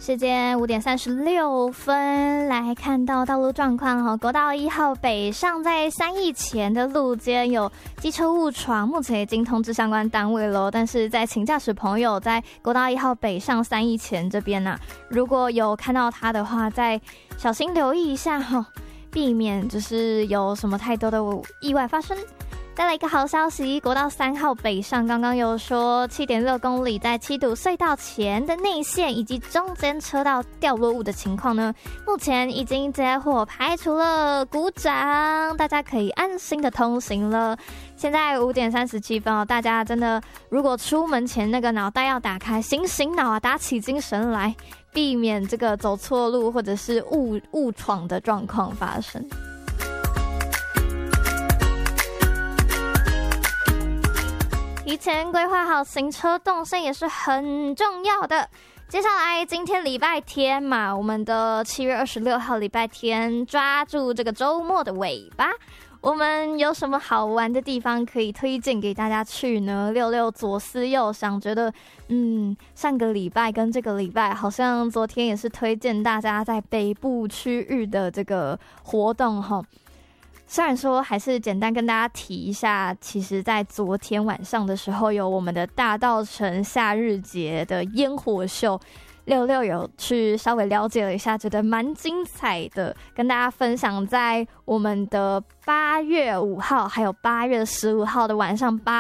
时间5:36，来看到道路状况哈。国道1号北上在3义前的路肩有机车误闯，目前已经通知相关单位了。但是在请驾驶朋友在国道1号北上3义前这边如果有看到他的话，再小心留意一下哈，避免就是有什么太多的意外发生。再来一个好消息，国道3号北上刚刚有说7.6公里在七堵隧道前的内线以及中间车道掉落物的情况呢，目前已经结伙排除了，鼓掌，大家可以安心的通行了。现在5:37大家真的如果出门前那个脑袋要打开，醒醒脑打起精神来，避免这个走错路或者是误闯的状况发生。提前规划好行车动线也是很重要的。接下来今天礼拜天嘛，我们的7月26号礼拜天，抓住这个周末的尾巴，我们有什么好玩的地方可以推荐给大家去呢？六六左思右想，觉得上个礼拜跟这个礼拜好像昨天也是推荐大家在北部区域的这个活动齁。虽然说还是简单跟大家提一下，其实在昨天晚上的时候有我们的大稻埕夏日节的烟火秀，六六有去稍微了解了一下，觉得蛮精彩的，跟大家分享在我们的8月5号还有8月15号的晚上8